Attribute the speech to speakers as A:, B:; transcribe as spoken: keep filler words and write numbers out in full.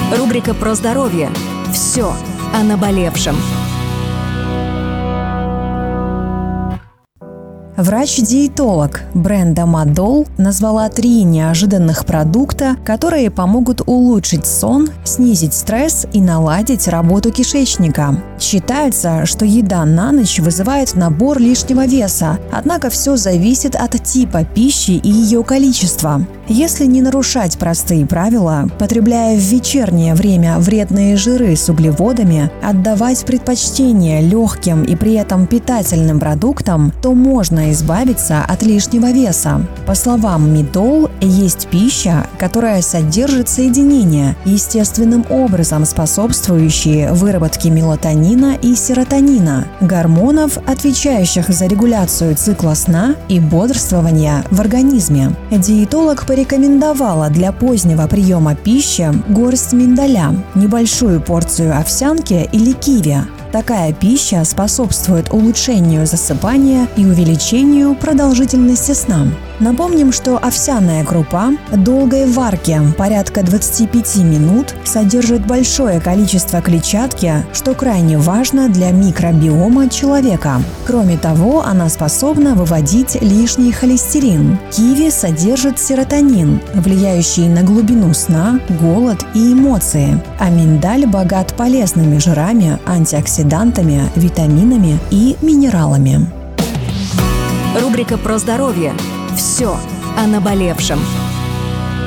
A: Рубрика про здоровье. Все о наболевшем.
B: Врач-диетолог Бренда Маддоу назвала три неожиданных продукта, которые помогут улучшить сон, снизить стресс и наладить работу кишечника. Считается, что еда на ночь вызывает набор лишнего веса, однако все зависит от типа пищи и ее количества. Если не нарушать простые правила, потребляя в вечернее время вредные жиры с углеводами, отдавать предпочтение легким и при этом питательным продуктам, то можно избавиться от лишнего веса. По словам Маддоу, есть пища, которая содержит соединения, естественным образом способствующие выработке мелатонина и серотонина, гормонов, отвечающих за регуляцию цикла сна и бодрствования в организме. Диетолог порекомендовала для позднего приема пищи горсть миндаля, небольшую порцию овсянки или киви. Такая пища способствует улучшению засыпания и увеличению продолжительности сна. Напомним, что овсяная крупа долгой варки, порядка двадцати пяти минут, содержит большое количество клетчатки, что крайне важно для микробиома человека. Кроме того, она способна выводить лишний холестерин. Киви содержит серотонин, влияющий на глубину сна, голод и эмоции. А миндаль богат полезными жирами, антиоксидантами, витаминами и минералами.
A: Рубрика про здоровье. Все о наболевшем.